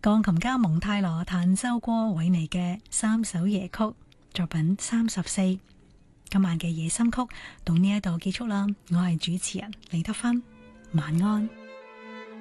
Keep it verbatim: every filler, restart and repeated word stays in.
鋼琴家蒙泰羅彈奏過韋尼嘅三首夜曲作品三十四。今晚嘅夜心曲到呢一度結束啦，我係主持人李德芬，晚安。